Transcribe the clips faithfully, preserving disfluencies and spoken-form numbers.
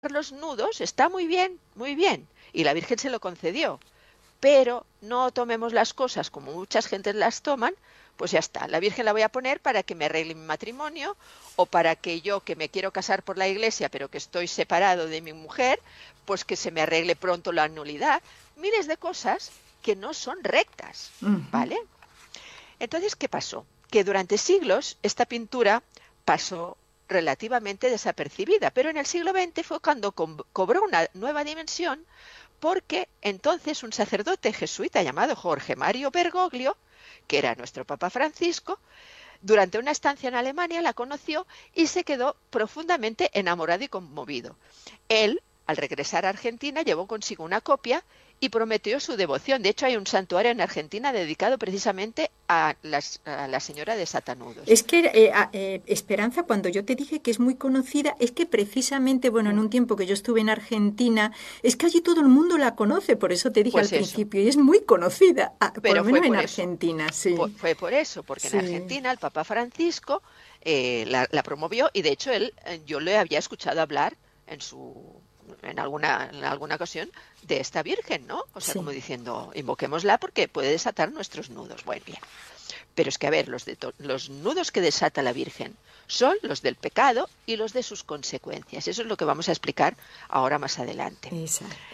los nudos está muy bien, muy bien, y la Virgen se lo concedió, pero no tomemos las cosas como muchas gentes las toman, pues ya está, la Virgen la voy a poner para que me arregle mi matrimonio, o para que yo, que me quiero casar por la iglesia, pero que estoy separado de mi mujer, pues que se me arregle pronto la nulidad. Miles de cosas que no son rectas, Ujú. ¿vale? Entonces, ¿qué pasó? Que durante siglos esta pintura pasó relativamente desapercibida, pero en el siglo veinte fue cuando co- cobró una nueva dimensión, porque entonces un sacerdote jesuita llamado Jorge Mario Bergoglio, que era nuestro Papa Francisco, durante una estancia en Alemania la conoció y se quedó profundamente enamorado y conmovido. Él, al regresar a Argentina, llevó consigo una copia y prometió su devoción. De hecho, hay un santuario en Argentina dedicado precisamente a, las, a la Señora de Satanudos. Es que, eh, a- eh, Esperanza, cuando yo te dije que es muy conocida, es que precisamente, bueno, en un tiempo que yo estuve en Argentina, es que allí todo el mundo la conoce, por eso te dije al Pues eso, principio, y es muy conocida, ah, por lo pero fue menos en por eso. Argentina, sí, Fue por eso, porque en sí. Argentina el Papa Francisco eh, la, la, promovió, y de hecho él, eh, yo le había escuchado hablar en su en alguna, en alguna ocasión de esta Virgen, ¿no? O sea, como Sí. diciendo, invoquémosla porque puede desatar nuestros nudos. Bueno, bien. Pero es que, a ver, los, de los nudos que desata la Virgen son los del pecado y los de sus consecuencias. Eso es lo que vamos a explicar ahora más adelante. Exacto.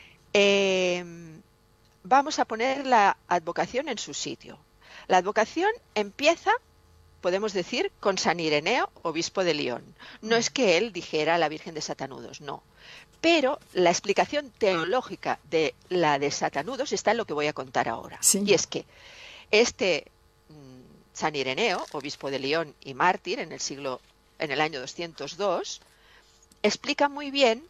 Eh, vamos a poner la advocación en su sitio. La advocación empieza, podemos decir, con San Ireneo, obispo de León. No es que él dijera a la Virgen de Satanudos, no. Pero la explicación teológica de la de Satanudos está en lo que voy a contar ahora. Y Sí. es que este mmm, San Ireneo, obispo de León y mártir en el siglo, en el año doscientos dos, explica muy bien,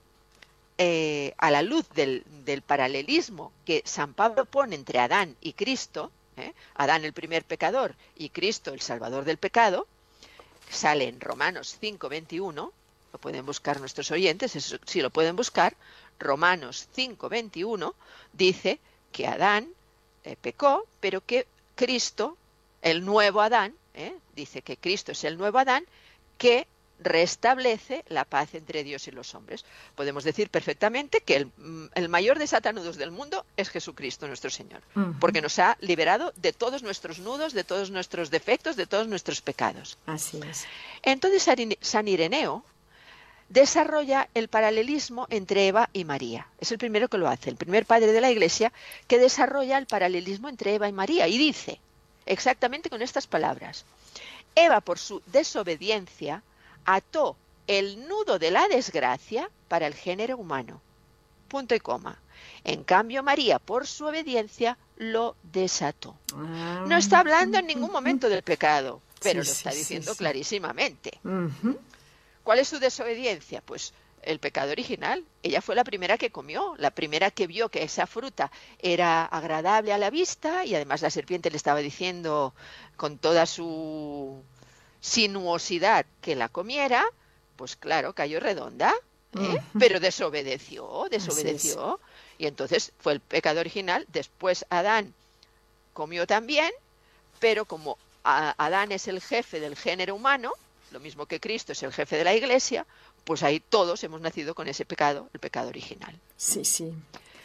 eh, a la luz del, del paralelismo que San Pablo pone entre Adán y Cristo, ¿eh? Adán el primer pecador y Cristo el salvador del pecado, sale en Romanos cinco veintiuno, lo pueden buscar nuestros oyentes, eso, si lo pueden buscar, Romanos cinco veintiuno dice que Adán eh, pecó, pero que Cristo, el nuevo Adán, ¿eh? dice que Cristo es el nuevo Adán, que restablece la paz entre Dios y los hombres. Podemos decir perfectamente que el, el mayor desatanudos del mundo es Jesucristo nuestro Señor, Ujú. porque nos ha liberado de todos nuestros nudos, de todos nuestros defectos, de todos nuestros pecados. Así es. Entonces San Ireneo desarrolla el paralelismo entre Eva y María. Es el primero que lo hace, el primer padre de la Iglesia que desarrolla el paralelismo entre Eva y María, y dice exactamente con estas palabras: Eva, por su desobediencia, ató el nudo de la desgracia para el género humano. Punto y coma. En cambio, María, por su obediencia, lo desató. Ah, No está hablando en ningún ujú. momento del pecado, Sí, pero lo sí, está sí, diciendo sí. clarísimamente. ¿Mm? Ujú. ¿Cuál es su desobediencia? Pues el pecado original. Ella fue la primera que comió, la primera que vio que esa fruta era agradable a la vista, y además la serpiente le estaba diciendo con toda su sinuosidad que la comiera. Pues claro, cayó redonda, ¿eh? Ujú. Pero desobedeció, Así es. desobedeció, y entonces fue el pecado original. Después Adán comió también, pero como Adán es el jefe del género humano, lo mismo que Cristo es el jefe de la Iglesia, pues ahí todos hemos nacido con ese pecado, el pecado original. Sí, sí.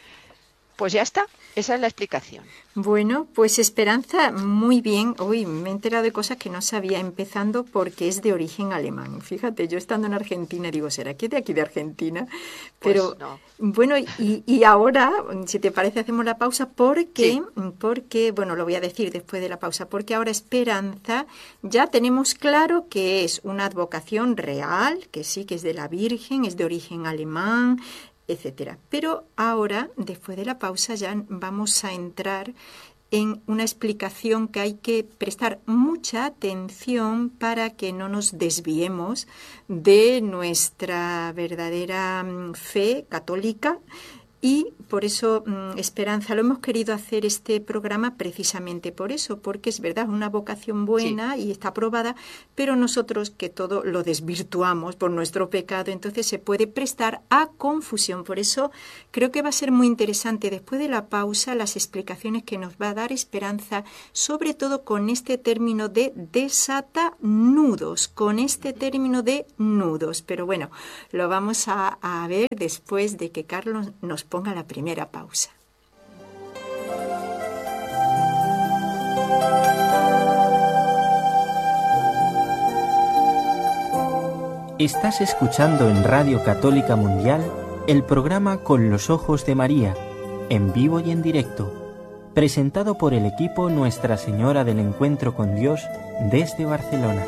Pues ya está, esa es la explicación. Bueno, pues Esperanza, muy bien. Uy, me he enterado de cosas que no sabía, empezando porque es de origen alemán. Fíjate, yo estando en Argentina digo, ¿será que es de aquí de Argentina? Pues Pero no. bueno, y, y ahora, si te parece, hacemos la pausa porque, Sí. porque, bueno, lo voy a decir después de la pausa, porque ahora Esperanza ya tenemos claro que es una advocación real, que sí, que es de la Virgen, es de origen alemán, etcétera. Pero ahora, después de la pausa, ya vamos a entrar en una explicación que hay que prestar mucha atención para que no nos desviemos de nuestra verdadera fe católica Y por eso, Esperanza, lo hemos querido hacer este programa precisamente por eso, porque es verdad, una vocación buena sí. y está aprobada, pero nosotros que todo lo desvirtuamos por nuestro pecado, entonces se puede prestar a confusión. Por eso creo que va a ser muy interesante después de la pausa las explicaciones que nos va a dar Esperanza, sobre todo con este término de desatanudos, con este término de nudos. Pero bueno, lo vamos a, a ver después de que Carlos nos ponga la primera pausa. Estás escuchando en Radio Católica Mundial el programa Con los Ojos de María, en vivo y en directo, presentado por el equipo Nuestra Señora del Encuentro con Dios desde Barcelona.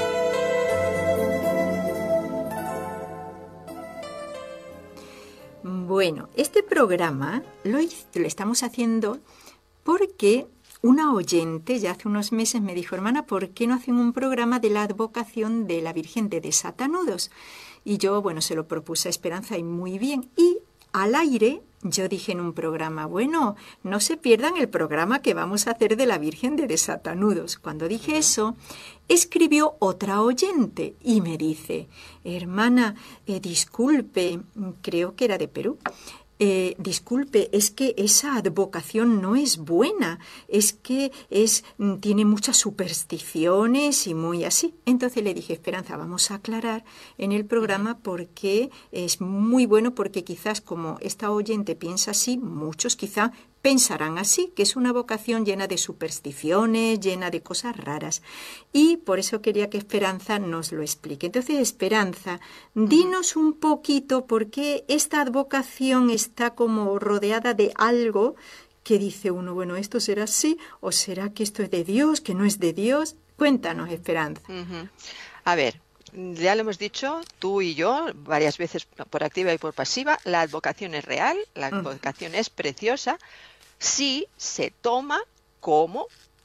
Bueno, este programa lo, lo estamos haciendo porque una oyente ya hace unos meses me dijo, hermana, ¿por qué no hacen un programa de la advocación de la Virgen de Desatanudos? Y yo, bueno, se lo propuse a Esperanza y muy bien. Y al aire yo dije en un programa, bueno, no se pierdan el programa que vamos a hacer de la Virgen de Desatanudos. Cuando dije eso, escribió otra oyente y me dice, hermana, eh, disculpe, creo que era de Perú, Eh, disculpe, es que esa advocación no es buena, es que es, tiene muchas supersticiones y muy así. Entonces le dije, Esperanza, vamos a aclarar en el programa por qué es muy bueno, porque quizás como esta oyente piensa así, muchos quizá pensarán así, que es una vocación llena de supersticiones, llena de cosas raras. Y por eso quería que Esperanza nos lo explique. Entonces, Esperanza, dinos un poquito por qué esta advocación está como rodeada de algo que dice uno, bueno, ¿esto será así? ¿O será que esto es de Dios, que no es de Dios? Cuéntanos, Esperanza. Uh-huh. A ver, ya lo hemos dicho, tú y yo, varias veces por activa y por pasiva, la advocación es real, la advocación uh-huh. es preciosa, si se toma como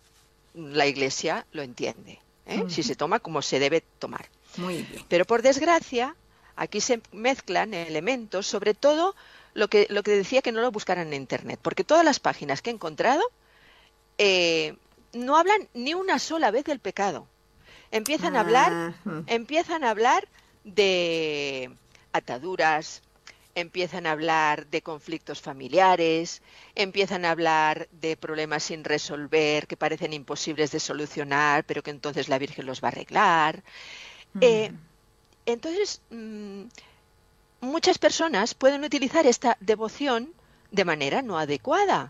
la Iglesia lo entiende, ¿eh? Uh-huh. Si se toma como se debe tomar. Muy bien. Pero por desgracia, aquí se mezclan elementos, sobre todo lo que, lo que decía que no lo buscaran en Internet, porque todas las páginas que he encontrado eh, no hablan ni una sola vez del pecado. Empiezan a hablar, uh-huh. empiezan a hablar de ataduras, empiezan a hablar de conflictos familiares, empiezan a hablar de problemas sin resolver que parecen imposibles de solucionar, pero que entonces la Virgen los va a arreglar. Mm. Eh, entonces, mmm, muchas personas pueden utilizar esta devoción de manera no adecuada.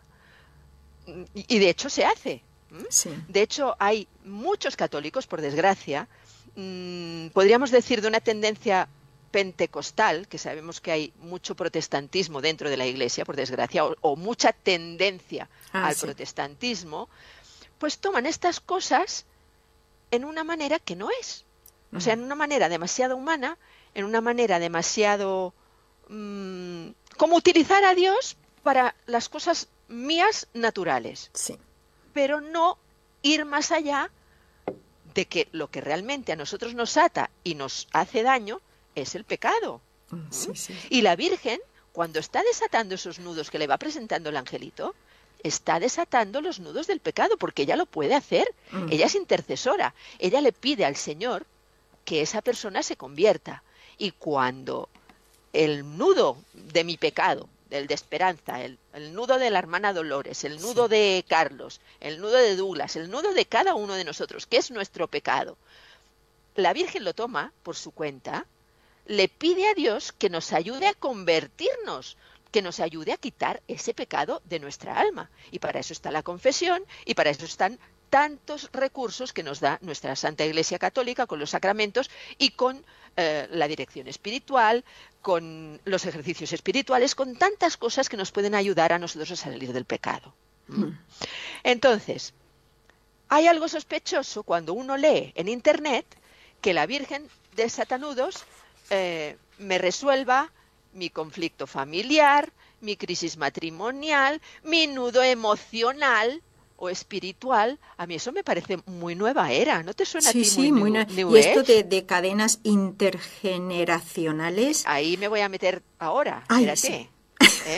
Y, y de hecho se hace. Sí. De hecho, hay muchos católicos, por desgracia, mmm, podríamos decir de una tendencia pentecostal, que sabemos que hay mucho protestantismo dentro de la Iglesia, por desgracia, o, o mucha tendencia ah, al sí. protestantismo, pues toman estas cosas en una manera que no es. O sea, en una manera demasiado humana, en una manera demasiado... Mmm, como utilizar a Dios para las cosas mías naturales. Sí. Pero no ir más allá de que lo que realmente a nosotros nos ata y nos hace daño es el pecado. Sí, sí. Y la Virgen, cuando está desatando esos nudos que le va presentando el angelito, está desatando los nudos del pecado, porque ella lo puede hacer. Mm. Ella es intercesora. Ella le pide al Señor que esa persona se convierta. Y cuando el nudo de mi pecado, el de Esperanza, el, el nudo de la hermana Dolores, el nudo sí. de Carlos, el nudo de Douglas, el nudo de cada uno de nosotros, que es nuestro pecado, la Virgen lo toma por su cuenta, le pide a Dios que nos ayude a convertirnos, que nos ayude a quitar ese pecado de nuestra alma. Y para eso está la confesión y para eso están tantos recursos que nos da nuestra Santa Iglesia Católica con los sacramentos y con eh, la dirección espiritual, con los ejercicios espirituales, con tantas cosas que nos pueden ayudar a nosotros a salir del pecado. ¿Mm? Entonces, hay algo sospechoso cuando uno lee en Internet que la Virgen de Desatanudos eh, me resuelva mi conflicto familiar, mi crisis matrimonial, mi nudo emocional o espiritual. A mí eso me parece muy nueva era. ¿No te suena sí, a ti sí, muy, muy new, nu- new Y esto age? de, de cadenas intergeneracionales. Ahí me voy a meter ahora. Ay, Espérate. sí. ¿Eh?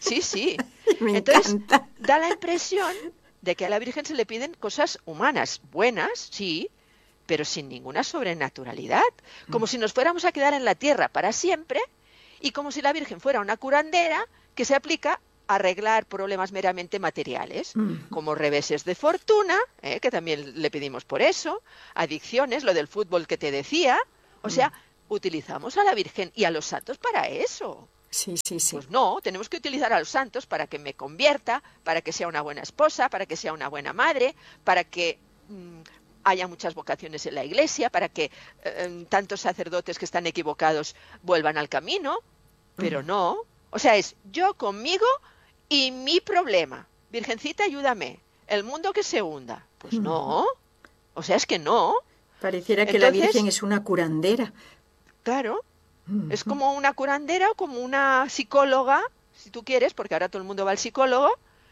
Sí, sí. Me Entonces, encanta. da la impresión de que a la Virgen se le piden cosas humanas, buenas, sí, pero sin ninguna sobrenaturalidad, como si nos fuéramos a quedar en la tierra para siempre y como si la Virgen fuera una curandera que se aplica a arreglar problemas meramente materiales, Mm. como reveses de fortuna, ¿eh? que también le pedimos por eso, adicciones, lo del fútbol que te decía, o sea, utilizamos a la Virgen y a los santos para eso. Sí, sí, sí. Pues no, tenemos que utilizar a los santos para que me convierta, para que sea una buena esposa, para que sea una buena madre, para que mmm, haya muchas vocaciones en la iglesia, para que eh, tantos sacerdotes que están equivocados vuelvan al camino, pero no. O sea, es yo conmigo y mi problema. Virgencita, ayúdame. El mundo que se hunda. Pues no. O sea, es que no. Pareciera que Entonces, la Virgen es una curandera. Claro. Es como una curandera o como una psicóloga, si tú quieres, porque ahora todo el mundo va al psicólogo,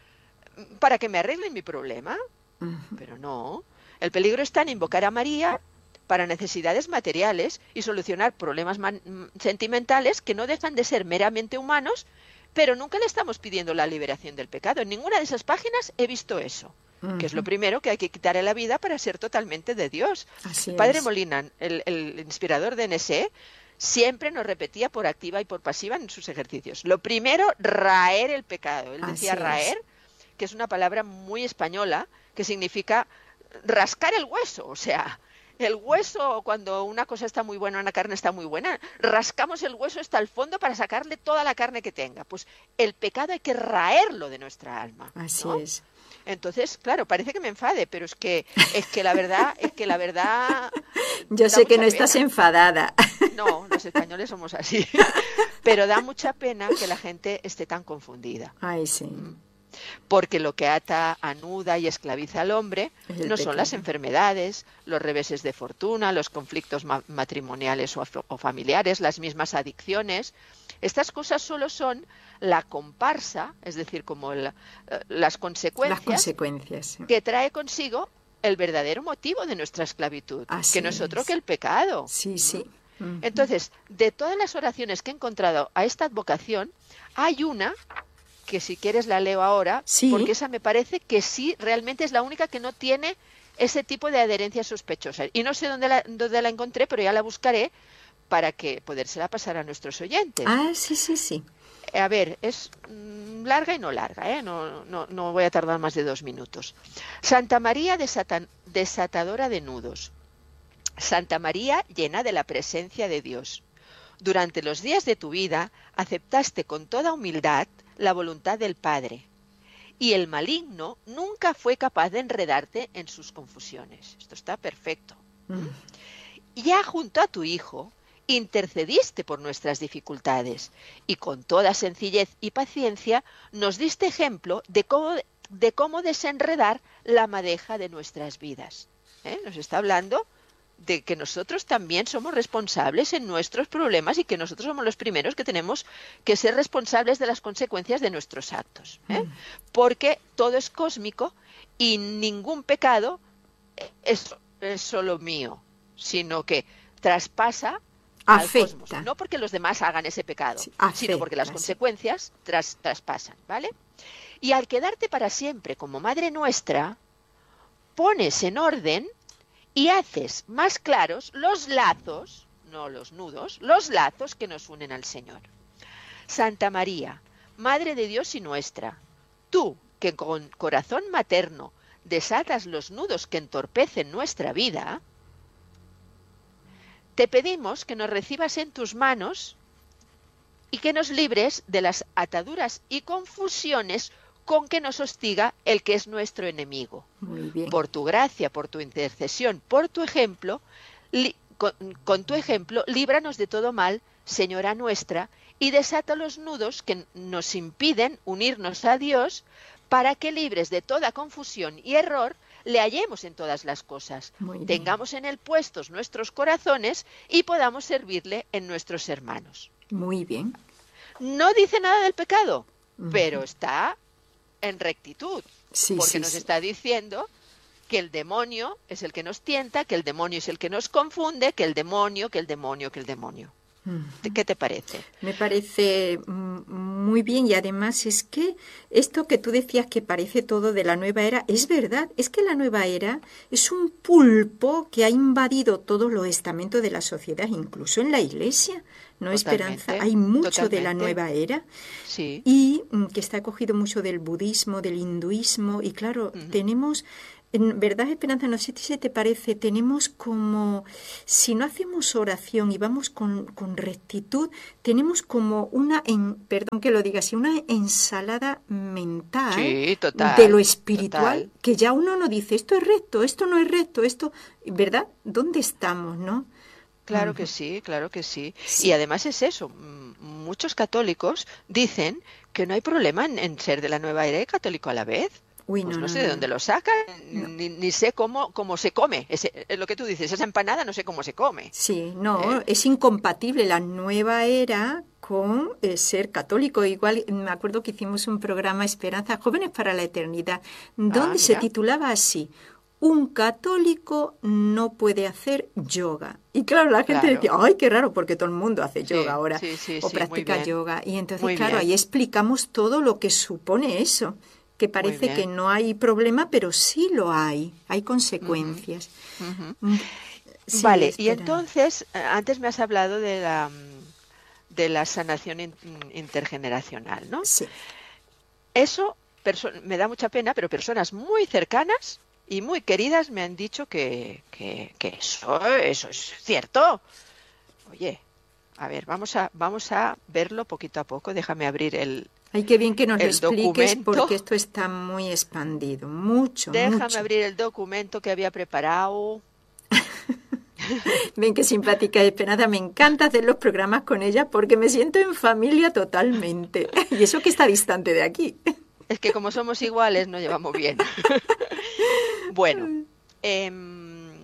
para que me arreglen mi problema. Uh-huh. Pero no. El peligro está en invocar a María para necesidades materiales y solucionar problemas sentimentales que no dejan de ser meramente humanos, pero nunca le estamos pidiendo la liberación del pecado. En ninguna de esas páginas he visto eso, uh-huh. que es lo primero que hay que quitar en la vida para ser totalmente de Dios. Así el padre es. Molina, el, el inspirador de N S E, siempre nos repetía por activa y por pasiva en sus ejercicios. Lo primero, raer el pecado. Él decía Así raer, es. que es una palabra muy española, que significa rascar el hueso. O sea, el hueso, cuando una cosa está muy buena, una carne está muy buena, rascamos el hueso hasta el fondo para sacarle toda la carne que tenga. Pues el pecado hay que raerlo de nuestra alma. Así ¿no? es. Entonces, claro, parece que me enfade, pero es que es que la verdad, es que la verdad. Yo sé que no estás enfadada. No, los españoles somos así. Pero da mucha pena que la gente esté tan confundida. Ay, sí. Porque lo que ata, anuda y esclaviza al hombre no pecado. Son las enfermedades, los reveses de fortuna, los conflictos ma- matrimoniales o, o familiares, las mismas adicciones. Estas cosas solo son la comparsa, es decir, como la, las consecuencias, las consecuencias sí. que trae consigo el verdadero motivo de nuestra esclavitud, Así que no es otro es. que el pecado. Sí, sí. Uh-huh. Entonces, de todas las oraciones que he encontrado a esta advocación, hay una que si quieres la leo ahora, sí. porque esa me parece que sí, realmente es la única que no tiene ese tipo de adherencia sospechosa. Y no sé dónde la, dónde la encontré, pero ya la buscaré para que podérsela pasar a nuestros oyentes. Ah, sí, sí, sí. A ver, es mmm, larga y no larga, ¿eh? No, no, no voy a tardar más de dos minutos. Santa María desata, desatadora de nudos. Santa María llena de la presencia de Dios. Durante los días de tu vida aceptaste con toda humildad la voluntad del Padre, y el maligno nunca fue capaz de enredarte en sus confusiones. Esto está perfecto. Mm. Ya junto a tu Hijo intercediste por nuestras dificultades y con toda sencillez y paciencia nos diste ejemplo de cómo, de cómo desenredar la madeja de nuestras vidas. ¿Eh? Nos está hablando de que nosotros también somos responsables en nuestros problemas y que nosotros somos los primeros que tenemos que ser responsables de las consecuencias de nuestros actos. ¿eh? Mm. Porque todo es cósmico y ningún pecado es, es solo mío, sino que traspasa afecta. Al cosmos. No porque los demás hagan ese pecado, sí, afecta, sino porque las sí. consecuencias tras, traspasan, ¿vale? Y al quedarte para siempre como Madre nuestra, pones en orden y haces más claros los lazos, no los nudos, los lazos que nos unen al Señor. Santa María, Madre de Dios y nuestra, tú que con corazón materno desatas los nudos que entorpecen nuestra vida, te pedimos que nos recibas en tus manos y que nos libres de las ataduras y confusiones con que nos hostiga el que es nuestro enemigo. Muy bien. Por tu gracia, por tu intercesión, por tu ejemplo, li, con, con tu ejemplo, líbranos de todo mal, Señora nuestra, y desata los nudos que nos impiden unirnos a Dios, para que libres de toda confusión y error, le hallemos en todas las cosas, tengamos en él puestos nuestros corazones y podamos servirle en nuestros hermanos. Muy bien. No dice nada del pecado, uh-huh. pero está en rectitud, sí, porque sí, nos sí. está diciendo que el demonio es el que nos tienta, que el demonio es el que nos confunde, que el demonio, que el demonio, que el demonio. Uh-huh. ¿Qué te parece? Me parece muy muy bien, y además es que esto que tú decías que parece todo de la nueva era, es verdad, es que la nueva era es un pulpo que ha invadido todos los estamentos de la sociedad, incluso en la iglesia, ¿no, Totalmente, Esperanza? Hay mucho totalmente. de la nueva era Sí. y mm, que está cogido mucho del budismo, del hinduismo, y claro, Ujú. tenemos... En verdad, Esperanza, no sé si te parece, tenemos como, si no hacemos oración y vamos con, con rectitud, tenemos como una, en, perdón que lo diga así, una ensalada mental Sí, total, de lo espiritual, total. que ya uno no dice, esto es recto, esto no es recto, esto, ¿verdad? ¿Dónde estamos, no? Claro que Ujú. sí, claro que sí. Y Sí, además es eso, mm, muchos católicos dicen que no hay problema en, en ser de la nueva era y católico a la vez. uy, Pues no, no no, sé de no, dónde lo sacan, no. ni, ni sé cómo, cómo se come. Ese, es lo que tú dices, esa empanada no sé cómo se come. Sí, ¿Eh? no, es incompatible la nueva era con eh, ser católico. Igual me acuerdo que hicimos un programa Esperanza Jóvenes para la Eternidad, Ah, donde se mira. titulaba así, un católico no puede hacer yoga. Y claro, la gente Claro. decía, ay, qué raro, porque todo el mundo hace yoga Sí, ahora sí, sí, o sí, muy practica bien, yoga. Y entonces, muy claro, ahí bien, explicamos todo lo que supone eso, que muy parece que bien. no hay problema, pero sí lo hay, hay Ujú, consecuencias. ujú. Mm, Sí, Vale, y espera. entonces, eh, antes me has hablado de la, mm, de la sanación in- mm, intergeneracional, ¿no? Sí. Eso perso- me da mucha pena, pero personas muy cercanas y muy queridas me han dicho que, que, que eso, eso es cierto. Oye, a ver, vamos a, vamos a verlo poquito a poco. Déjame abrir el, Ay, qué bien que nos lo el expliques documento. porque esto está muy expandido, mucho, Déjame mucho. abrir el documento que había preparado. Ven qué simpática Esperanza, me encanta hacer los programas con ella porque me siento en familia totalmente. Y eso que está distante de aquí. Es que como somos iguales, nos llevamos bien. Bueno, em,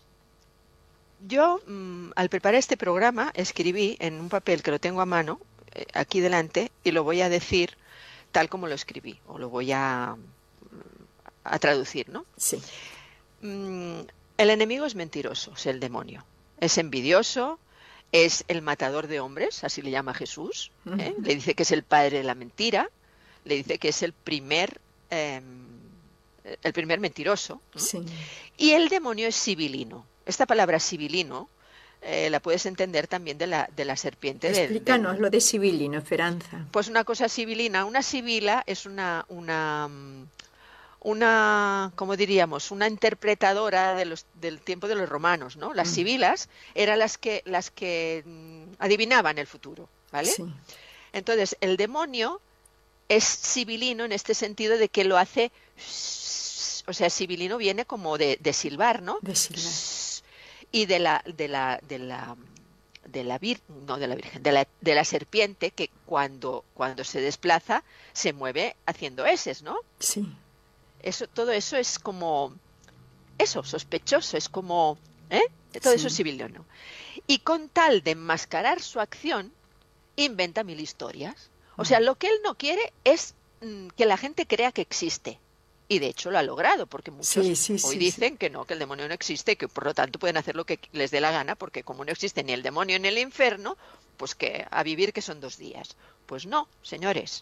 yo mm, al preparar este programa escribí en un papel que lo tengo a mano, eh, aquí delante, y lo voy a decir tal como lo escribí, o lo voy a, a traducir, ¿no? Sí. Mm, el enemigo es mentiroso, es el demonio. Es envidioso, es el matador de hombres, así le llama Jesús. ¿eh? Ujú. Le dice que es el padre de la mentira, le dice que es el primer, eh, el primer mentiroso. ¿no? Sí. Y el demonio es sibilino. Esta palabra sibilino eh, la puedes entender también de la, de la serpiente del, Explícanos del... lo de Sibilino, Esperanza. Pues una cosa sibilina, una sibila es una... una una, ¿cómo diríamos? Una interpretadora de los, del tiempo de los romanos, ¿no? Las Mm, sibilas eran las que, las que mm, adivinaban el futuro, ¿vale? sí, Entonces, el demonio es sibilino en este sentido de que lo hace, o sea, sibilino viene como de, de silbar, ¿no? de silbar. Y de la, de la, de la, de la vir, no de la virgen, de la, de la serpiente que cuando, cuando se desplaza se mueve haciendo eses, ¿no? Sí, Eso, todo eso es como, eso, sospechoso, es como, ¿eh? Todo eso es sí. sibilino. Y con tal de enmascarar su acción, inventa mil historias. O sea, Mm, lo que él no quiere es mm, que la gente crea que existe. Y de hecho lo ha logrado, porque muchos sí, sí, hoy sí, sí. dicen que no, que el demonio no existe, y que por lo tanto pueden hacer lo que les dé la gana, porque como no existe ni el demonio ni el infierno, pues que a vivir que son dos días. Pues no, señores.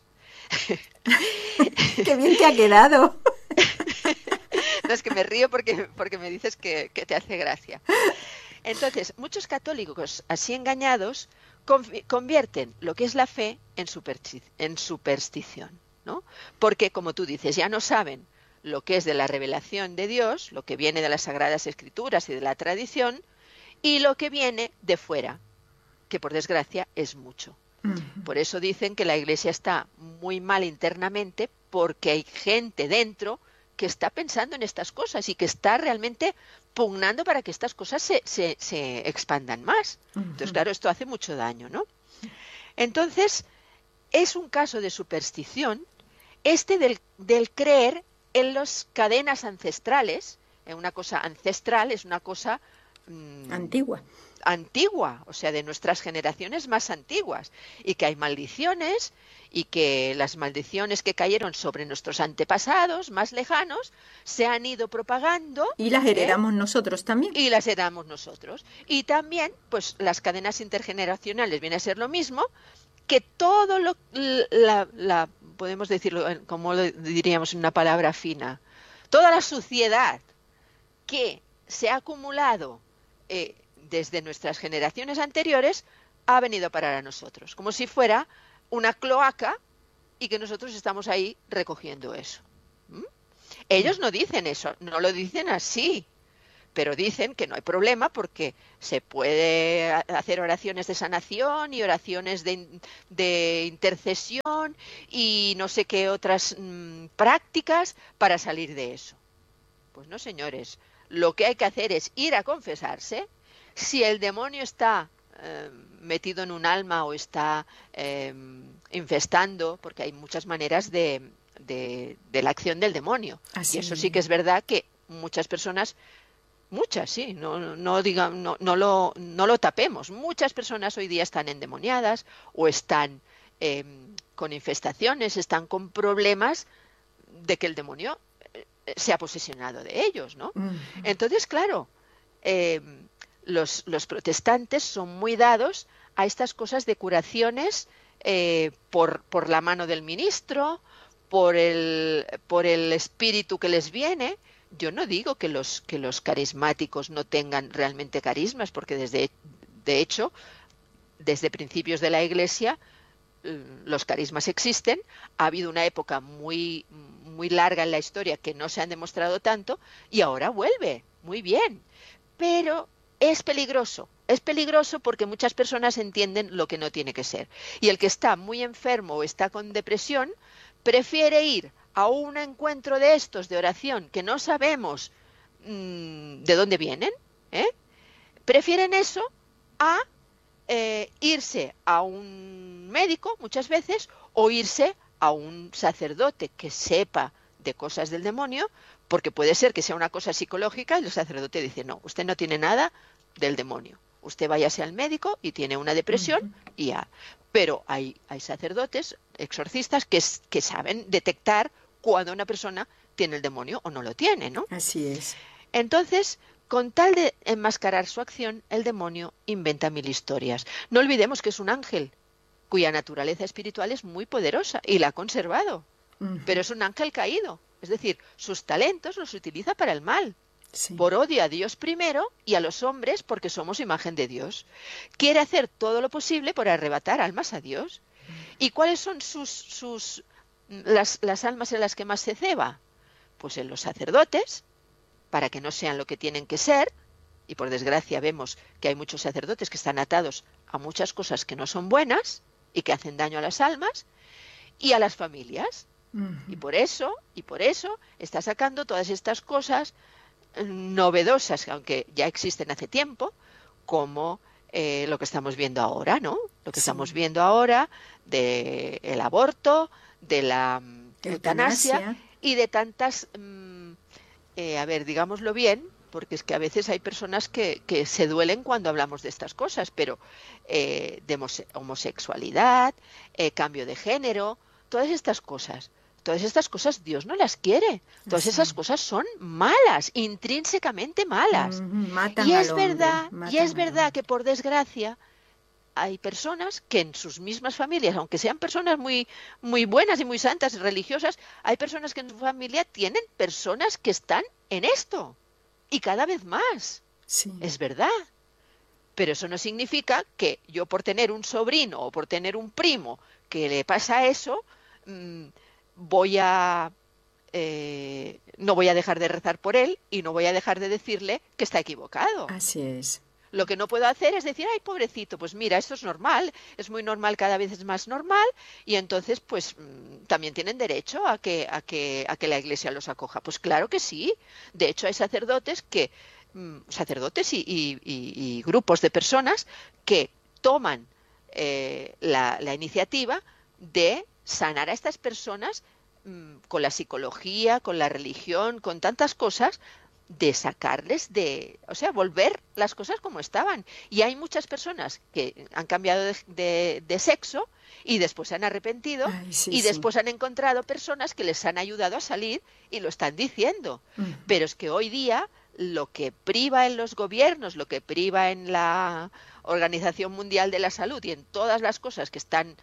Qué bien te ha quedado. No, es que me río porque, porque me dices que, que te hace gracia. Entonces, muchos católicos así engañados convi- convierten lo que es la fe en, supersti- en superstición, ¿no? Porque, como tú dices, ya no saben lo que es de la revelación de Dios, lo que viene de las Sagradas Escrituras y de la tradición, y lo que viene de fuera, que por desgracia es mucho. Ujú. Por eso dicen que la Iglesia está muy mal internamente, porque hay gente dentro que está pensando en estas cosas y que está realmente pugnando para que estas cosas se, se, se expandan más. Entonces, Ujú. claro, esto hace mucho daño, ¿no? Entonces, es un caso de superstición este del, del creer en las cadenas ancestrales. Eh, una cosa ancestral es una cosa mmm, Antigua. antigua, o sea, de nuestras generaciones más antiguas, y que hay maldiciones, y que las maldiciones que cayeron sobre nuestros antepasados más lejanos se han ido propagando, Y las ¿eh? heredamos nosotros también. Y las heredamos nosotros. Y también, pues las cadenas intergeneracionales viene a ser lo mismo, que todo lo, la, la, podemos decirlo, como lo diríamos en una palabra fina, toda la suciedad que se ha acumulado eh, desde nuestras generaciones anteriores ha venido a parar a nosotros, como si fuera una cloaca y que nosotros estamos ahí recogiendo eso. ¿Mm? Ellos no dicen eso, no lo dicen así, pero dicen que no hay problema porque se puede hacer oraciones de sanación y oraciones de, de intercesión y no sé qué otras mmm, prácticas para salir de eso. Pues no, señores, lo que hay que hacer es ir a confesarse. Si el demonio está eh, metido en un alma o está eh, infestando, porque hay muchas maneras de, de, de la acción del demonio. Así. Y eso sí que es verdad que muchas personas... Muchas, sí, no, no, diga, no, no, lo, no lo tapemos. Muchas personas hoy día están endemoniadas o están eh, con infestaciones, están con problemas de que el demonio se ha posesionado de ellos, ¿no? Uh-huh. Entonces, claro, eh, los, los protestantes son muy dados a estas cosas de curaciones eh, por, por la mano del ministro, por el, por el espíritu que les viene. Yo no digo que los, que los carismáticos no tengan realmente carismas, porque desde, de hecho, desde principios de la Iglesia, los carismas existen. Ha habido una época muy, muy larga en la historia que no se han demostrado tanto y ahora vuelve, muy bien. Pero es peligroso, es peligroso porque muchas personas entienden lo que no tiene que ser. Y el que está muy enfermo o está con depresión, prefiere ir a un encuentro de estos de oración que no sabemos mmm, de dónde vienen, ¿eh? Prefieren eso a eh, irse a un médico muchas veces o irse a un sacerdote que sepa de cosas del demonio, porque puede ser que sea una cosa psicológica y el sacerdote dice, no, usted no tiene nada del demonio, usted váyase al médico y tiene una depresión uh-huh. y ya. Pero hay, hay sacerdotes, exorcistas, que, que saben detectar cuando una persona tiene el demonio o no lo tiene, ¿no? Así es. Entonces, con tal de enmascarar su acción, el demonio inventa mil historias. No olvidemos que es un ángel, cuya naturaleza espiritual es muy poderosa y la ha conservado. Uh-huh. Pero es un ángel caído. Es decir, sus talentos los utiliza para el mal. Sí. Por odio a Dios primero y a los hombres porque somos imagen de Dios. Quiere hacer todo lo posible por arrebatar almas a Dios. ¿Y cuáles son sus... sus Las, las almas en las que más se ceba? Pues en los sacerdotes, para que no sean lo que tienen que ser, y por desgracia vemos que hay muchos sacerdotes que están atados a muchas cosas que no son buenas y que hacen daño a las almas, y a las familias. Uh-huh. Y por eso, y por eso está sacando todas estas cosas novedosas, aunque ya existen hace tiempo, como eh, lo que estamos viendo ahora, ¿no? Lo que sí. estamos viendo ahora de el aborto, de la um, eutanasia. eutanasia y de tantas, um, eh, a ver, digámoslo bien, porque es que a veces hay personas que, que se duelen cuando hablamos de estas cosas, pero eh, de homosexualidad, eh, cambio de género, todas estas cosas. Todas estas cosas Dios no las quiere. Todas sí. esas cosas son malas, intrínsecamente malas. Mm, y es verdad, y es verdad que por desgracia hay personas que en sus mismas familias, aunque sean personas muy, muy buenas y muy santas, religiosas, hay personas que en su familia tienen personas que están en esto. Y cada vez más. Sí. Es verdad. Pero eso no significa que yo por tener un sobrino o por tener un primo que le pasa eso, mmm, voy a eh, no voy a dejar de rezar por él y no voy a dejar de decirle que está equivocado. Así es. Lo que no puedo hacer es decir, ay, pobrecito, pues mira, esto es normal, es muy normal, cada vez es más normal, y entonces pues también tienen derecho a que, a que, a que la Iglesia los acoja. Pues claro que sí. De hecho, hay sacerdotes que, sacerdotes y, y, y, y grupos de personas que toman eh, la, la iniciativa de sanar a estas personas mmm, con la psicología, con la religión, con tantas cosas, de sacarles de, o sea, volver las cosas como estaban. Y hay muchas personas que han cambiado de, de, de sexo y después se han arrepentido. Ay, sí, y sí. después han encontrado personas que les han ayudado a salir y lo están diciendo. Uh-huh. Pero es que hoy día lo que priva en los gobiernos, lo que priva en la Organización Mundial de la Salud y en todas las cosas que están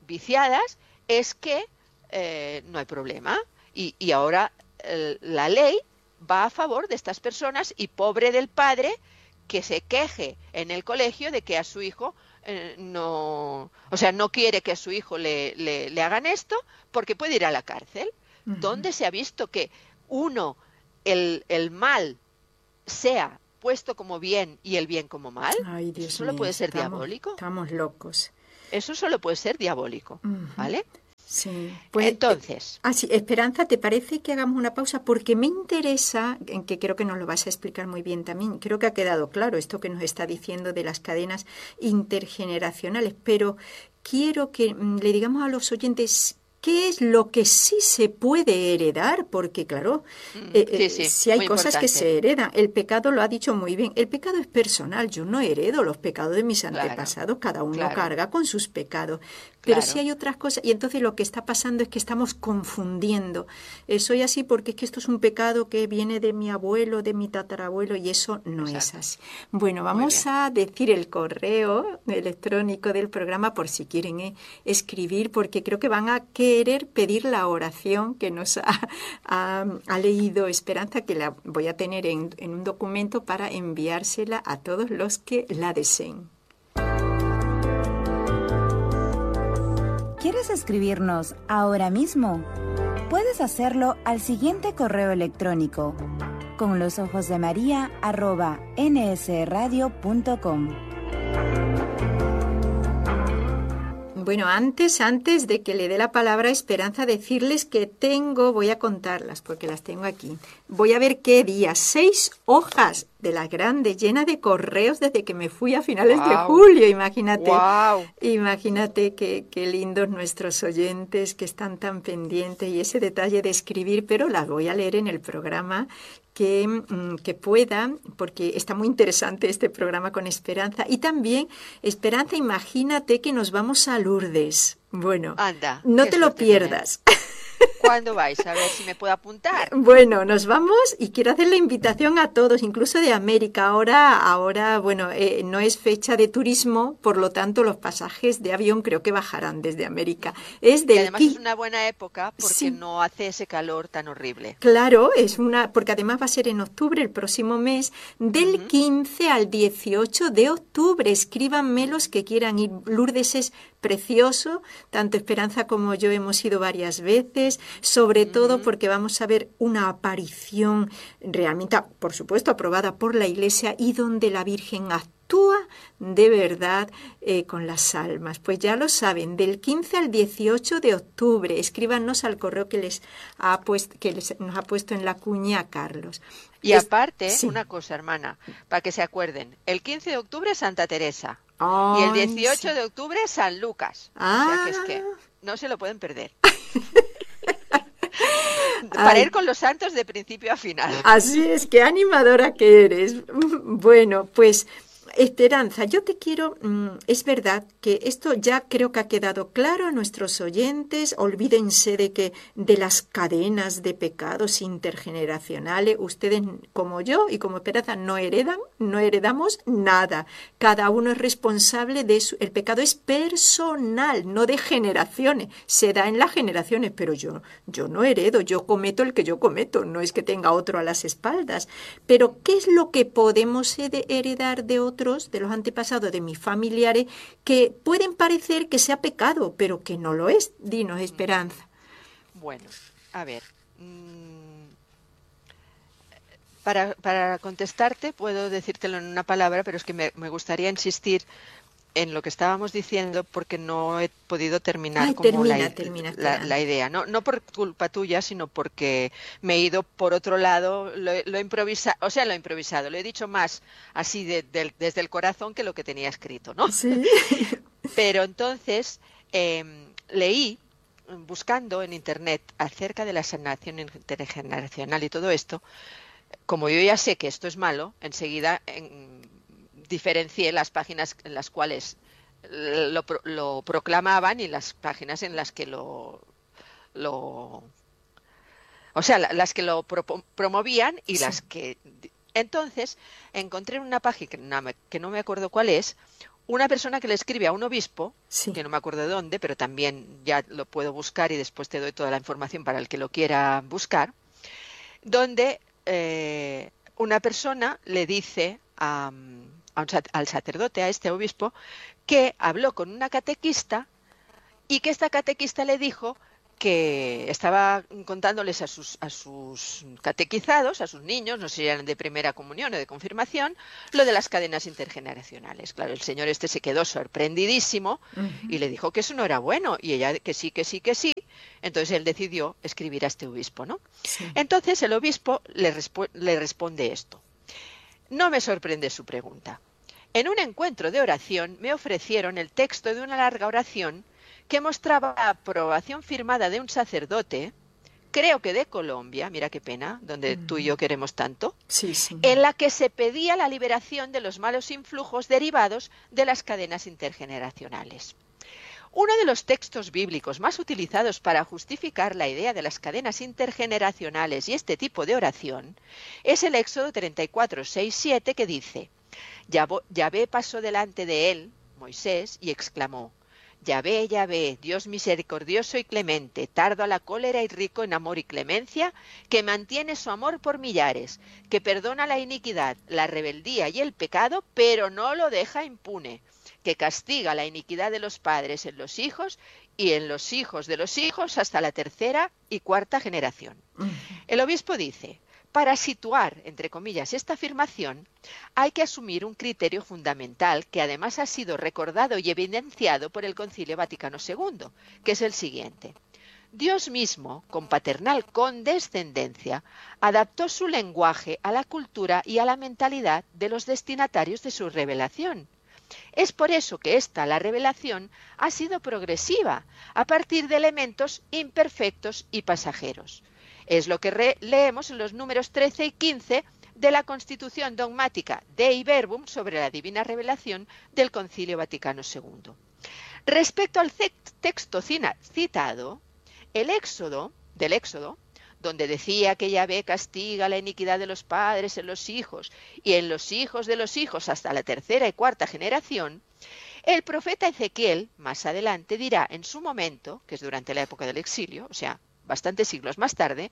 viciadas, es que eh, no hay problema. Y, y ahora eh, la ley va a favor de estas personas y pobre del padre que se queje en el colegio de que a su hijo eh, no, o sea, no quiere que a su hijo le, le, le hagan esto porque puede ir a la cárcel. Uh-huh. ¿Dónde se ha visto que uno, el, el mal sea puesto como bien y el bien como mal? Ay, Dios Eso solo mío, puede ser estamos, diabólico. Estamos locos. Eso solo puede ser diabólico, uh-huh. ¿vale? Sí. Pues, entonces. Eh, ah, sí, Esperanza, ¿te parece que hagamos una pausa? Porque me interesa, en que creo que nos lo vas a explicar muy bien también, creo que ha quedado claro esto que nos está diciendo de las cadenas intergeneracionales, pero quiero que mm, le digamos a los oyentes qué es lo que sí se puede heredar, porque claro, eh, sí, sí, si hay cosas importante. que se heredan, el pecado lo ha dicho muy bien, el pecado es personal, yo no heredo los pecados de mis antepasados, claro, cada uno claro. carga con sus pecados, pero claro. sí hay otras cosas, y entonces lo que está pasando es que estamos confundiendo, eh, soy así porque es que esto es un pecado que viene de mi abuelo, de mi tatarabuelo, y eso no Exacto. es así. Bueno, vamos a decir el correo electrónico del programa por si quieren eh, escribir, porque creo que van a querer pedir la oración que nos ha, ha, ha leído Esperanza, que la voy a tener en, en un documento para enviársela a todos los que la deseen. ¿Quieres escribirnos ahora mismo? Puedes hacerlo al siguiente correo electrónico: con los ojos de María arroba nsradio punto com. Bueno, antes, antes de que le dé la palabra a Esperanza, decirles que tengo, voy a contarlas porque las tengo aquí. Voy a ver qué día, seis hojas de las grandes, llenas de correos desde que me fui a finales wow. de julio, imagínate. Wow. Imagínate qué qué lindos nuestros oyentes que están tan pendientes y ese detalle de escribir, pero las voy a leer en el programa. Que, que pueda, porque está muy interesante este programa con Esperanza. Y también, Esperanza, imagínate que nos vamos a Lourdes. Bueno, Anda, no te lo pierdas. ¿Cuándo vais? A ver si me puedo apuntar. Bueno, nos vamos y quiero hacer la invitación a todos, incluso de América. Ahora, ahora bueno, eh, no es fecha de turismo, por lo tanto los pasajes de avión creo que bajarán desde América. Es del y además qui- es una buena época porque sí. no hace ese calor tan horrible. Claro, es una, porque además va a ser en octubre, el próximo mes, del uh-huh. quince al dieciocho de octubre. Escríbanme los que quieran ir. Lourdes es precioso, tanto Esperanza como yo hemos ido varias veces, sobre uh-huh. todo porque vamos a ver una aparición realmente, por supuesto, aprobada por la Iglesia y donde la Virgen actúa de verdad eh, con las almas. Pues ya lo saben, del quince al dieciocho de octubre, escríbanos al correo que les ha puesto, que les, nos ha puesto en la cuña Carlos. Y es, aparte, sí. una cosa, hermana, para que se acuerden, el quince de octubre Santa Teresa. Ay, y el dieciocho sí. de octubre San Lucas. Ah. O sea que es que no se lo pueden perder. Para Ay. ir con los santos de principio a final. Así es, qué animadora que eres. Bueno, pues Esperanza, yo te quiero, es verdad que esto ya creo que ha quedado claro a nuestros oyentes, olvídense de que de las cadenas de pecados intergeneracionales, ustedes como yo y como Esperanza no heredan, no heredamos nada, cada uno es responsable de su, el pecado es personal, no de generaciones, se da en las generaciones, pero yo, yo no heredo, yo cometo el que yo cometo, no es que tenga otro a las espaldas, pero ¿qué es lo que podemos heredar de otro? De los antepasados de mis familiares que pueden parecer que sea pecado, pero que no lo es. Dinos, Esperanza. Bueno, a ver, mmm, para, para contestarte puedo decírtelo en una palabra, pero es que me, me gustaría insistir en lo que estábamos diciendo porque no he podido terminar Ay, como termina, la, termina, la, la idea. No, no por culpa tuya, sino porque me he ido por otro lado, lo, lo he improvisado, o sea, lo he improvisado, lo he dicho más así de, de, desde el corazón que lo que tenía escrito, ¿no? Sí. Pero entonces eh, leí, buscando en internet acerca de la sanación intergeneracional y todo esto, como yo ya sé que esto es malo, enseguida en, diferencié las páginas en las cuales lo, lo proclamaban y las páginas en las que lo, lo o sea, las que lo pro, promovían y sí. las que... Entonces, encontré en una página que no, me, que no me acuerdo cuál es, una persona que le escribe a un obispo, Sí. que no me acuerdo de dónde, pero también ya lo puedo buscar y después te doy toda la información para el que lo quiera buscar, donde eh, una persona le dice a, a un, al sacerdote, a este obispo, que habló con una catequista y que esta catequista le dijo que estaba contándoles a sus, a sus catequizados, a sus niños, no sé si eran de primera comunión o de confirmación, lo de las cadenas intergeneracionales. Claro, el señor este se quedó sorprendidísimo uh-huh. y le dijo que eso no era bueno, y ella que sí, que sí, que sí. Entonces él decidió escribir a este obispo, ¿no? Sí. Entonces el obispo le, resp- le responde esto. No me sorprende su pregunta. En un encuentro de oración me ofrecieron el texto de una larga oración que mostraba la aprobación firmada de un sacerdote, creo que de Colombia, mira qué pena, donde mm. tú y yo queremos tanto, sí, sí. en la que se pedía la liberación de los malos influjos derivados de las cadenas intergeneracionales. Uno de los textos bíblicos más utilizados para justificar la idea de las cadenas intergeneracionales y este tipo de oración es el Éxodo treinta y cuatro, seis, siete, que dice: Yahvé pasó delante de él, Moisés, y exclamó: Yahvé, Yahvé, Dios misericordioso y clemente, tardo a la cólera y rico en amor y clemencia, que mantiene su amor por millares, que perdona la iniquidad, la rebeldía y el pecado, pero no lo deja impune, que castiga la iniquidad de los padres en los hijos y en los hijos de los hijos hasta la tercera y cuarta generación. Uh-huh. El obispo dice: para situar, entre comillas, esta afirmación, hay que asumir un criterio fundamental que además ha sido recordado y evidenciado por el Concilio Vaticano segundo, que es el siguiente. Dios mismo, con paternal condescendencia, adaptó su lenguaje a la cultura y a la mentalidad de los destinatarios de su revelación. Es por eso que esta, la revelación, ha sido progresiva, a partir de elementos imperfectos y pasajeros. Es lo que re- leemos en los números trece y quince de la Constitución Dogmática Dei Verbum sobre la Divina Revelación del Concilio Vaticano segundo. Respecto al ce- texto citado, el Éxodo, del Éxodo, donde decía que Yahvé castiga la iniquidad de los padres en los hijos y en los hijos de los hijos hasta la tercera y cuarta generación, el profeta Ezequiel, más adelante, dirá en su momento, que es durante la época del exilio, o sea, bastantes siglos más tarde,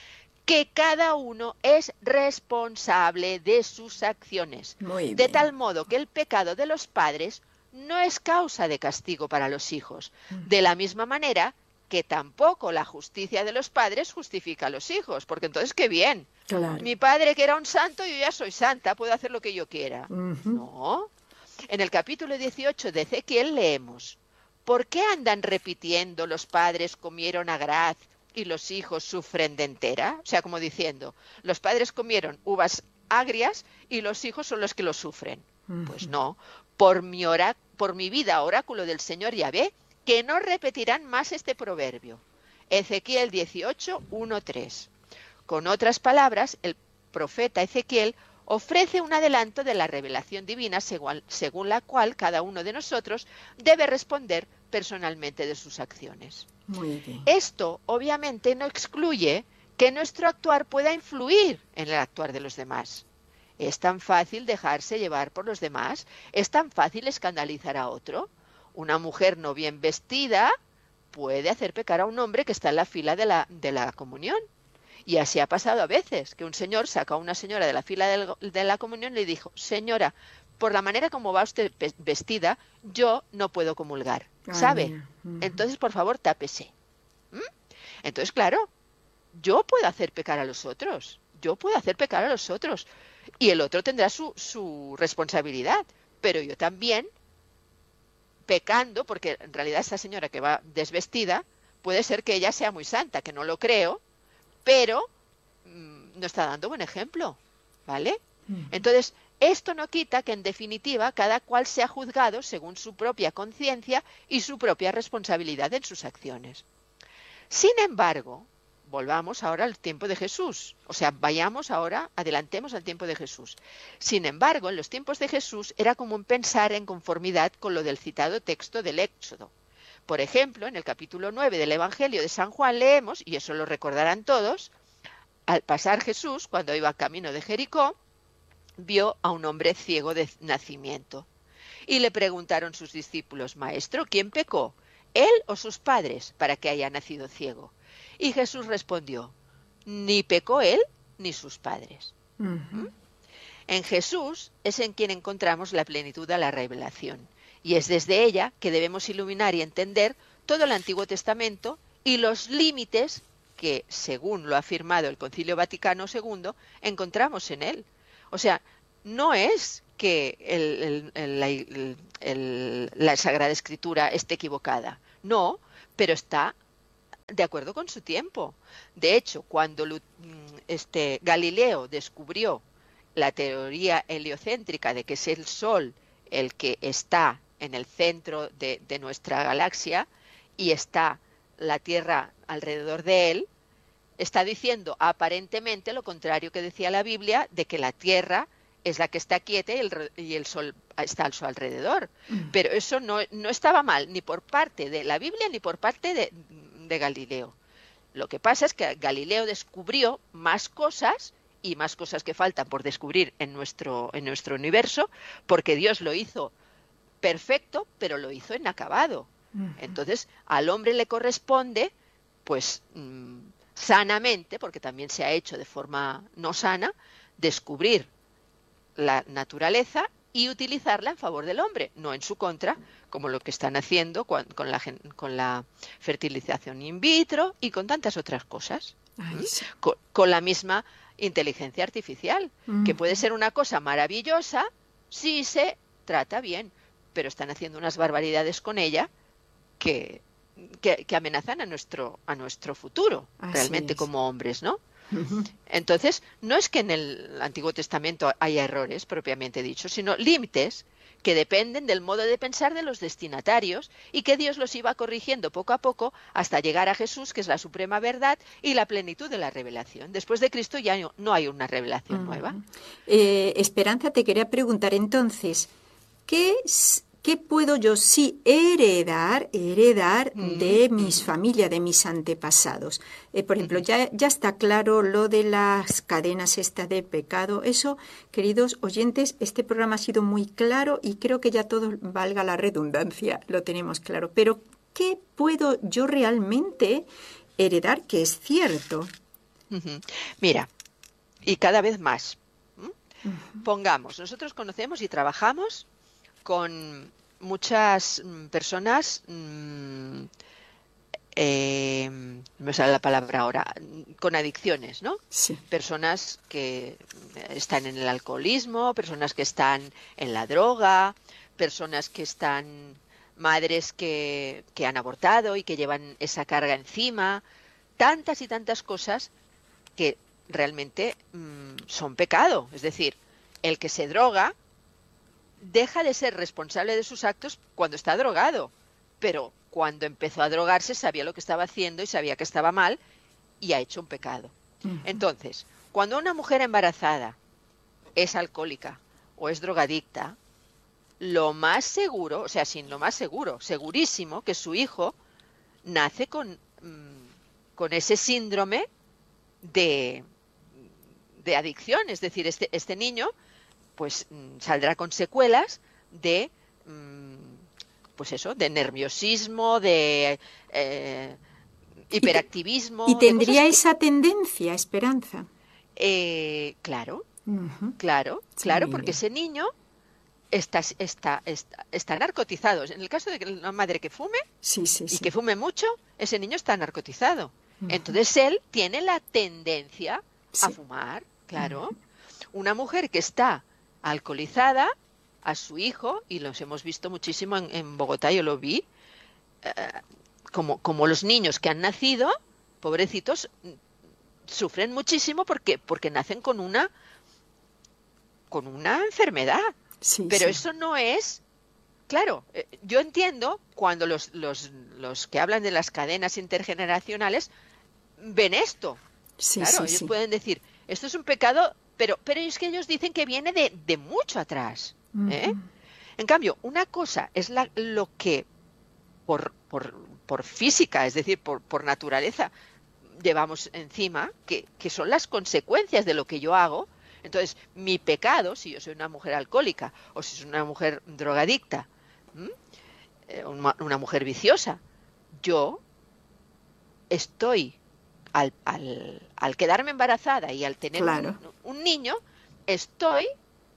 que cada uno es responsable de sus acciones, de tal modo que el pecado de los padres no es causa de castigo para los hijos, de la misma manera que tampoco la justicia de los padres justifica a los hijos, porque entonces qué bien, claro. Mi padre que era un santo, yo ya soy santa, puedo hacer lo que yo quiera. Uh-huh. No. En el capítulo dieciocho de Ezequiel leemos: ¿por qué andan repitiendo los padres comieron agraz y los hijos sufren de entera? O sea, como diciendo, los padres comieron uvas agrias y los hijos son los que lo sufren. Uh-huh. Pues no, por mi, ora, por mi vida, oráculo del Señor Yahvé, que no repetirán más este proverbio. Ezequiel dieciocho, uno, tres. Con otras palabras, el profeta Ezequiel ofrece un adelanto de la revelación divina según, según la cual cada uno de nosotros debe responder personalmente de sus acciones. Muy bien. Esto, obviamente, no excluye que nuestro actuar pueda influir en el actuar de los demás. ¿Es tan fácil dejarse llevar por los demás? ¿Es tan fácil escandalizar a otro? Una mujer no bien vestida puede hacer pecar a un hombre que está en la fila de la, de la comunión. Y así ha pasado a veces, que un señor saca a una señora de la fila del, de la comunión y le dijo: señora, por la manera como va usted vestida, yo no puedo comulgar, ¿sabe? Uh-huh. Entonces, por favor, tápese. ¿Mm? Entonces, claro, yo puedo hacer pecar a los otros, yo puedo hacer pecar a los otros, y el otro tendrá su, su responsabilidad, pero yo también, pecando, porque en realidad esta señora que va desvestida, puede ser que ella sea muy santa, que no lo creo, pero mmm, no está dando buen ejemplo, ¿vale? Uh-huh. Entonces, esto no quita que en definitiva cada cual sea juzgado según su propia conciencia y su propia responsabilidad en sus acciones. Sin embargo, volvamos ahora al tiempo de Jesús, o sea, vayamos ahora, adelantemos al tiempo de Jesús. Sin embargo, en los tiempos de Jesús era común pensar en conformidad con lo del citado texto del Éxodo. Por ejemplo, en el capítulo nueve del Evangelio de San Juan leemos, y eso lo recordarán todos, al pasar Jesús, cuando iba camino de Jericó, vio a un hombre ciego de nacimiento. Y le preguntaron sus discípulos: Maestro, ¿quién pecó, él o sus padres, para que haya nacido ciego? Y Jesús respondió: ni pecó él ni sus padres. Uh-huh. ¿Mm? En Jesús es en quien encontramos la plenitud de la revelación, y es desde ella que debemos iluminar y entender todo el Antiguo Testamento y los límites que, según lo ha afirmado el Concilio Vaticano segundo, encontramos en él. O sea, no es que el, el, el, la, el, el, la Sagrada Escritura esté equivocada, no, pero está de acuerdo con su tiempo. De hecho, cuando este, Galileo descubrió la teoría heliocéntrica de que es el Sol el que está en el centro de, de nuestra galaxia y está la Tierra alrededor de él, está diciendo aparentemente lo contrario que decía la Biblia, de que la Tierra es la que está quieta y el, y el Sol está a su alrededor. Mm. Pero eso no, no estaba mal, ni por parte de la Biblia ni por parte de, de Galileo. Lo que pasa es que Galileo descubrió más cosas y más cosas que faltan por descubrir en nuestro, en nuestro universo, porque Dios lo hizo perfecto, pero lo hizo inacabado. Uh-huh. Entonces, al hombre le corresponde, pues, mmm, sanamente, porque también se ha hecho de forma no sana, descubrir la naturaleza y utilizarla en favor del hombre, no en su contra, como lo que están haciendo con, con, la, con la fertilización in vitro y con tantas otras cosas. Ay, sí. con, con la misma inteligencia artificial, uh-huh. que puede ser una cosa maravillosa si se trata bien, pero están haciendo unas barbaridades con ella que, que, que amenazan a nuestro, a nuestro futuro, así realmente es. Como hombres, ¿no? Uh-huh. Entonces, no es que en el Antiguo Testamento haya errores propiamente dicho, sino límites que dependen del modo de pensar de los destinatarios y que Dios los iba corrigiendo poco a poco hasta llegar a Jesús, que es la suprema verdad y la plenitud de la revelación. Después de Cristo ya no hay una revelación uh-huh. nueva. Eh, Esperanza, te quería preguntar entonces, ¿qué es? ¿Qué puedo yo sí heredar, heredar mm. de mis familias, de mis antepasados? Eh, por ejemplo, ya, ya está claro lo de las cadenas estas de pecado. Eso, queridos oyentes, este programa ha sido muy claro y creo que ya todo, valga la redundancia, lo tenemos claro. Pero, ¿qué puedo yo realmente heredar que es cierto? Uh-huh. Mira, y cada vez más. ¿Mm? Uh-huh. Pongamos, nosotros conocemos y trabajamos con muchas personas, eh, me sale la palabra ahora, con adicciones, ¿no? Sí. Personas que están en el alcoholismo, personas que están en la droga, personas que están, madres que, que han abortado y que llevan esa carga encima, tantas y tantas cosas que realmente mmm, son pecado. Es decir, el que se droga deja de ser responsable de sus actos cuando está drogado, pero cuando empezó a drogarse sabía lo que estaba haciendo y sabía que estaba mal y ha hecho un pecado. Uh-huh. Entonces, cuando una mujer embarazada es alcohólica o es drogadicta, lo más seguro, o sea, sin lo más seguro, segurísimo que su hijo nace con, con ese síndrome de, de adicción, es decir, este, este niño pues saldrá con secuelas de, pues eso, de nerviosismo, de eh, hiperactivismo. ¿Y, te, y tendría que, esa tendencia, Esperanza? Eh, claro, uh-huh. claro, sí, claro, porque ese niño está, está, está, está narcotizado. En el caso de una madre que fume sí, sí, y sí. que fume mucho, ese niño está narcotizado. Uh-huh. Entonces él tiene la tendencia sí. a fumar, claro. Uh-huh. Una mujer que está alcoholizada, a su hijo, y los hemos visto muchísimo en, en Bogotá, yo lo vi, eh, como, como los niños que han nacido, pobrecitos, sufren muchísimo porque, porque nacen con una, con una enfermedad. Sí, Pero sí. eso no es... Claro, eh, yo entiendo cuando los, los, los que hablan de las cadenas intergeneracionales ven esto. Sí, claro, sí, ellos sí. pueden decir, esto es un pecado... Pero, pero es que ellos dicen que viene de, de mucho atrás. ¿eh? Uh-huh. En cambio, una cosa es la, lo que por, por, por física, es decir, por, por naturaleza, llevamos encima, que, que son las consecuencias de lo que yo hago. Entonces, mi pecado, si yo soy una mujer alcohólica o si soy una mujer drogadicta, ¿m? una, una mujer viciosa, yo estoy, al, al, al quedarme embarazada y al tener claro. un, un niño, estoy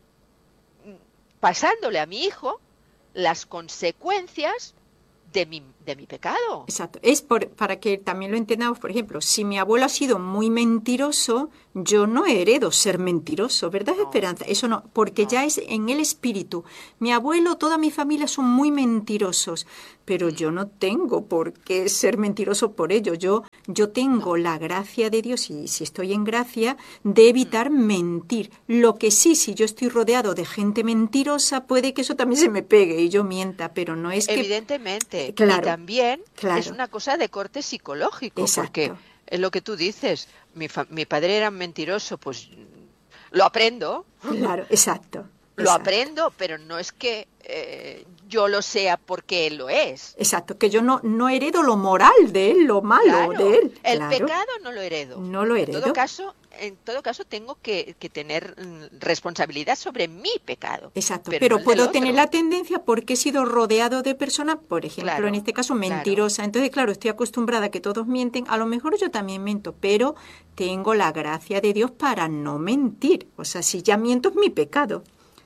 pasándole a mi hijo las consecuencias de mi, de mi pecado. Exacto. Es por, para que también lo entendamos, por ejemplo, si mi abuelo ha sido muy mentiroso, yo no heredo ser mentiroso, ¿verdad, no. Esperanza? Eso no, porque no. ya es en el espíritu. Mi abuelo, toda mi familia son muy mentirosos, pero yo no tengo por qué ser mentiroso por ello. Yo, yo tengo no. la gracia de Dios, y si estoy en gracia, de evitar mm. mentir. Lo que sí, si yo estoy rodeado de gente mentirosa, puede que eso también se me pegue y yo mienta, pero no es que... Evidentemente. Claro, y también claro. es una cosa de corte psicológico, Exacto. porque es lo que tú dices, mi, fa- mi padre era mentiroso, pues lo aprendo. Claro, exacto. Lo exacto. aprendo, pero no es que eh, yo lo sea porque él lo es. Exacto, que yo no, no heredo lo moral de él, lo malo claro, de él. El claro. pecado no lo heredo. No lo heredo. En todo caso, en todo caso tengo que, que tener mm, responsabilidad sobre mi pecado. Exacto, pero, pero no puedo otro. tener la tendencia porque he sido rodeado de personas, por ejemplo, claro, en este caso mentirosa. Claro. Entonces, claro, estoy acostumbrada a que todos mienten. A lo mejor yo también miento, pero tengo la gracia de Dios para no mentir. O sea, si ya miento es mi pecado.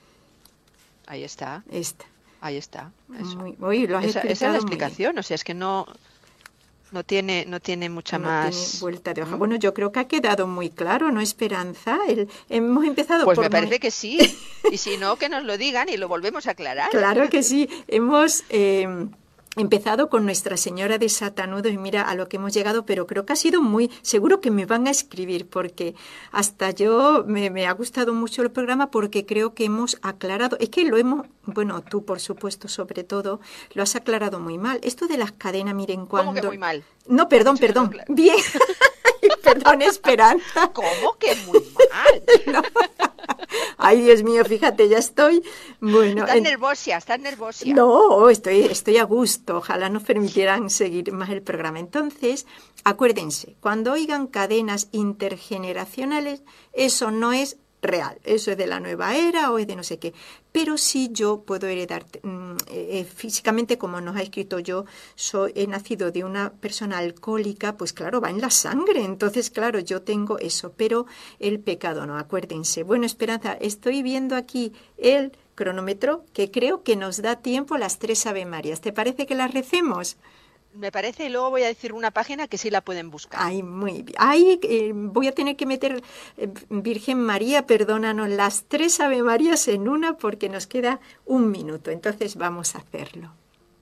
Ahí está. Esta. Ahí está. Eso. Muy, oye, lo has esa, esa es la explicación, bien. O sea, es que no, no tiene, no tiene mucha no más tiene vuelta de hoja. ¿Mm? Bueno, yo creo que ha quedado muy claro, ¿no, Esperanza? El, hemos empezado pues por... me parece que sí. Y si no, que nos lo digan y lo volvemos a aclarar. Claro que sí. Hemos... Eh, empezado con Nuestra Señora de Satanudos y mira a lo que hemos llegado, pero creo que ha sido muy... Seguro que me van a escribir porque hasta yo me, me ha gustado mucho el programa porque creo que hemos aclarado... Es que lo hemos... Bueno, tú, por supuesto, sobre todo, lo has aclarado muy mal. Esto de las cadenas, miren, cuando... ¿Cómo que muy mal? No, perdón, perdón. Claro. Bien. Perdón, Esperanza. ¿Cómo que muy mal? No. Ay, Dios mío, fíjate, ya estoy... Bueno, estás en... nervosa, estás nervosa. No, estoy, estoy a gusto. Ojalá nos permitieran seguir más el programa. Entonces, acuérdense, cuando oigan cadenas intergeneracionales, eso no es real. Eso es de la nueva era o es de no sé qué. Pero sí yo puedo heredar eh, físicamente, como nos ha escrito yo, soy, he nacido de una persona alcohólica, pues claro, va en la sangre. Entonces, claro, yo tengo eso, pero el pecado no, acuérdense. Bueno, Esperanza, estoy viendo aquí el cronómetro que creo que nos da tiempo a las tres Ave Marías. ¿Te parece que las recemos? Me parece, y luego voy a decir una página que sí la pueden buscar. Ay, muy bien. Ay, eh, voy a tener que meter, eh, Virgen María, perdónanos, las tres Ave Marías en una porque nos queda un minuto. Entonces vamos a hacerlo.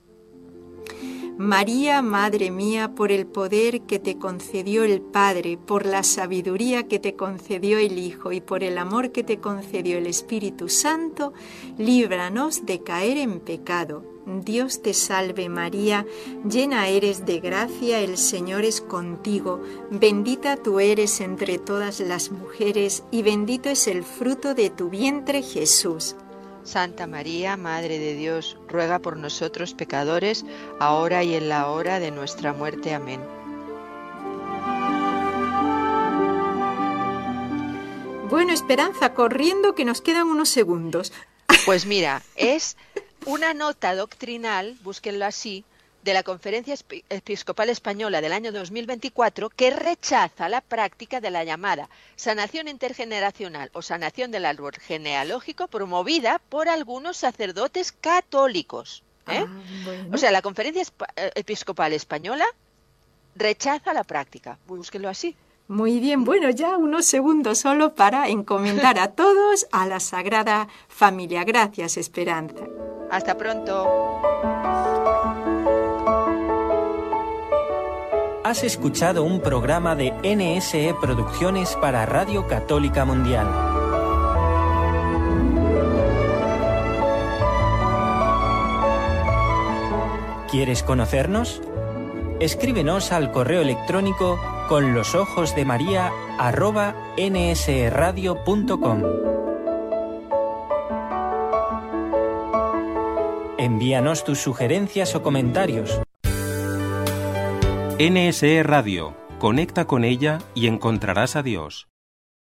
María, Madre mía, por el poder que te concedió el Padre, por la sabiduría que te concedió el Hijo y por el amor que te concedió el Espíritu Santo, líbranos de caer en pecado. Dios te salve María, llena eres de gracia, el Señor es contigo, bendita tú eres entre todas las mujeres y bendito es el fruto de tu vientre Jesús. Santa María, Madre de Dios, ruega por nosotros pecadores, ahora y en la hora de nuestra muerte. Amén. Bueno, Esperanza, corriendo que nos quedan unos segundos. Pues mira, es una nota doctrinal, búsquenlo así, de la Conferencia Episcopal Española del año dos mil veinticuatro que rechaza la práctica de la llamada sanación intergeneracional o sanación del árbol genealógico promovida por algunos sacerdotes católicos. ¿eh? Ah, bueno. O sea, la Conferencia Episcopal Española rechaza la práctica, búsquenlo así. Muy bien, bueno, ya unos segundos solo para encomendar a todos a la Sagrada Familia. Gracias, Esperanza. Hasta pronto. Has escuchado un programa de N S E Producciones para Radio Católica Mundial. ¿Quieres conocernos? Escríbenos al correo electrónico con los ojos de María arroba nsradio punto com. Envíanos tus sugerencias o comentarios. N S E Radio. Conecta con ella y encontrarás a Dios.